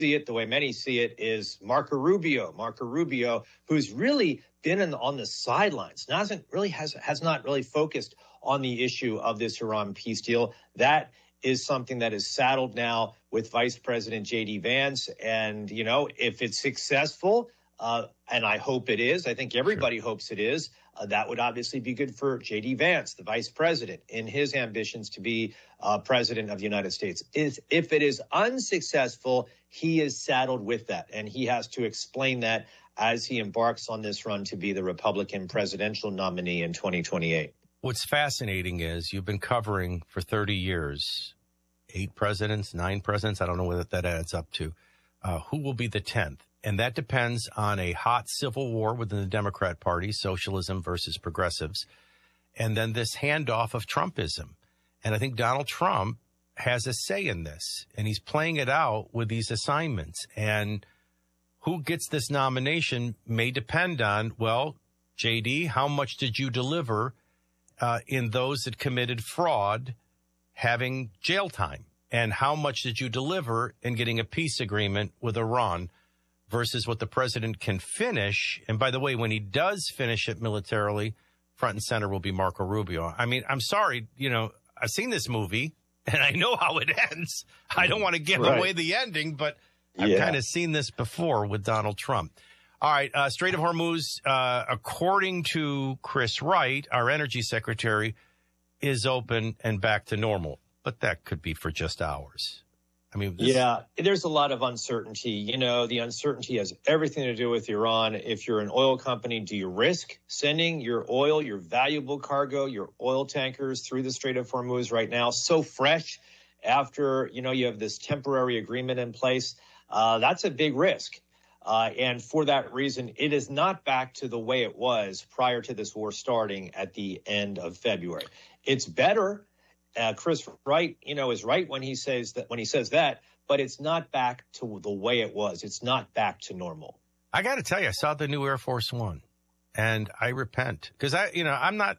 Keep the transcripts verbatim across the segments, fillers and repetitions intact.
see it, the way many see it, is Marco Rubio. Marco Rubio, who's really been in, on the sidelines, hasn't really has has not really focused on the issue of this Iran peace deal. That is something that is saddled now with Vice President J D Vance. And, you know, if it's successful, uh, and I hope it is, I think everybody sure. hopes it is, uh, that would obviously be good for J D Vance, the vice president, in his ambitions to be uh, president of the United States. If, if it is unsuccessful, he is saddled with that, and he has to explain that as he embarks on this run to be the Republican presidential nominee in twenty twenty-eight. What's fascinating is you've been covering for thirty years, eight presidents, nine presidents, I don't know what that adds up to. Uh, who will be the tenth? And that depends on a hot civil war within the Democrat Party, socialism versus progressives, and then this handoff of Trumpism. And I think Donald Trump has a say in this, and he's playing it out with these assignments. And who gets this nomination may depend on, well, J D, how much did you deliver Uh, in those that committed fraud having jail time? And how much did you deliver in getting a peace agreement with Iran versus what the president can finish? And by the way, when he does finish it militarily, front and center will be Marco Rubio. I mean, I'm sorry, you know, I've seen this movie and I know how it ends. I don't want to give right. away the ending, but I've yeah. kind of seen this before with Donald Trump. All right, uh, Strait of Hormuz, uh, according to Chris Wright, our energy secretary, is open and back to normal. But that could be for just hours. I mean, this... yeah, there's a lot of uncertainty. You know, the uncertainty has everything to do with Iran. If you're an oil company, do you risk sending your oil, your valuable cargo, your oil tankers through the Strait of Hormuz right now, so fresh after, you know, you have this temporary agreement in place? Uh, that's a big risk. Uh, and for that reason, it is not back to the way it was prior to this war starting at the end of February. It's better. Uh, Chris Wright, you know, is right when he says that, when he says that, but it's not back to the way it was. It's not back to normal. I got to tell you, I saw the new Air Force One, and I repent because I, you know, I'm not.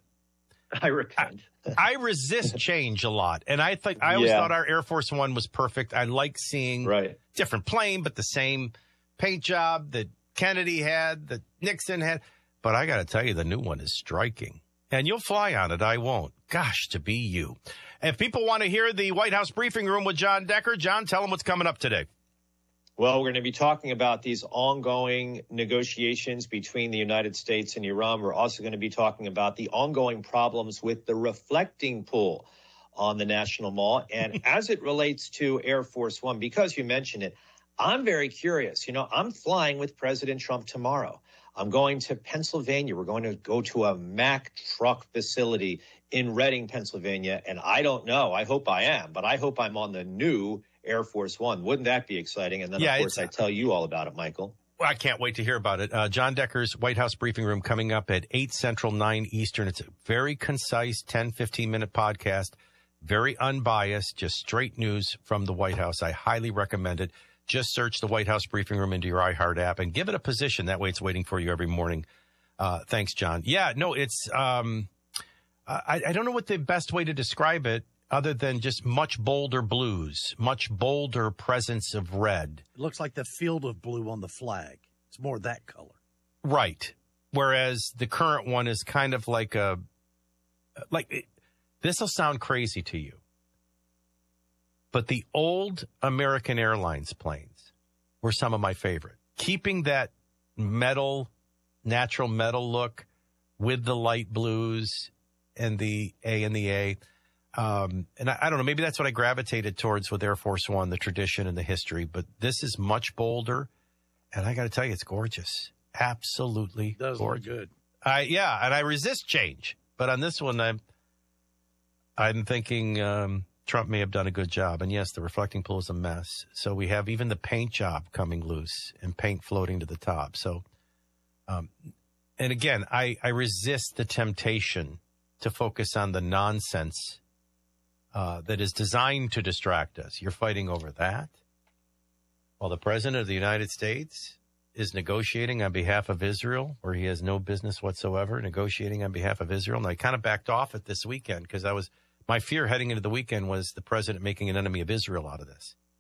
I repent. I, I resist change a lot, and I think I always yeah. thought our Air Force One was perfect. I like seeing right. different plane, but the same paint job that Kennedy had, that Nixon had. But I got to tell you, the new one is striking. And you'll fly on it. I won't. Gosh, to be you. If people want to hear the White House briefing room with John Decker, John, tell them what's coming up today. Well, we're going to be talking about these ongoing negotiations between the United States and Iran. We're also going to be talking about the ongoing problems with the reflecting pool on the National Mall. And as it relates to Air Force One, because you mentioned it, I'm very curious. You know, I'm flying with President Trump tomorrow. I'm going to Pennsylvania. We're going to go to a Mack truck facility in Reading, Pennsylvania. And I don't know. I hope I am, but I hope I'm on the new Air Force One. Wouldn't that be exciting? And then, yeah, of course, I tell you all about it, Michael. Well, I can't wait to hear about it. Uh, John Decker's White House briefing room coming up at eight Central, nine Eastern. It's a very concise ten, fifteen minute podcast, very unbiased, just straight news from the White House. I highly recommend it. Just search the White House briefing room into your iHeart app and give it a position. That way it's waiting for you every morning. Uh, thanks, John. Yeah, no, it's, um, I, I don't know what the best way to describe it other than just much bolder blues, much bolder presence of red. It looks like the field of blue on the flag. It's more that color. Right. Whereas the current one is kind of like a, like, this will sound crazy to you. But the old American Airlines planes were some of my favorite. Keeping that metal, natural metal look with the light blues and the A and the A. Um, and I, I don't know, maybe that's what I gravitated towards with Air Force One, the tradition and the history. But this is much bolder. And I got to tell you, it's gorgeous. Absolutely it does gorgeous. Look good. I, yeah, and I resist change. But on this one, I'm, I'm thinking... Um, Trump may have done a good job. And yes, the reflecting pool is a mess. So we have even the paint job coming loose and paint floating to the top. So, um, and again, I, I resist the temptation to focus on the nonsense uh, that is designed to distract us. You're fighting over that while the president of the United States is negotiating on behalf of Israel, where he has no business whatsoever, negotiating on behalf of Israel. And I kind of backed off it this weekend because I was... My fear heading into the weekend was the president making an enemy of Israel out of this.